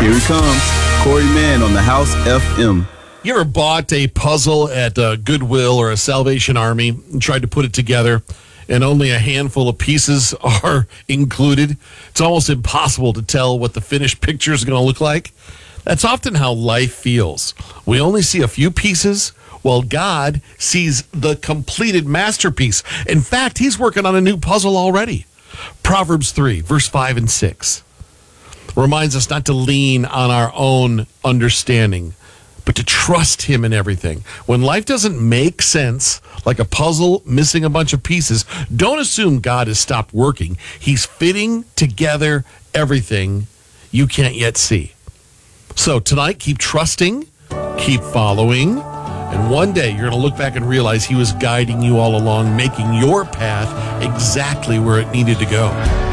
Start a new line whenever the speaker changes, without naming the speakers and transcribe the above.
Here he comes, Corey Mann on the House FM.
You ever bought a puzzle at Goodwill or a Salvation Army and tried to put it together and only a handful of pieces are included? It's almost impossible to tell what the finished picture is going to look like. That's often how life feels. We only see a few pieces while God sees the completed masterpiece. In fact, he's working on a new puzzle already. Proverbs 3, verse 5 and 6 reminds us not to lean on our own understanding, but to trust him in everything. When life doesn't make sense, like a puzzle missing a bunch of pieces, don't assume God has stopped working. He's fitting together everything you can't yet see. So tonight, keep trusting, keep following, and one day you're going to look back and realize he was guiding you all along, making your path exactly where it needed to go.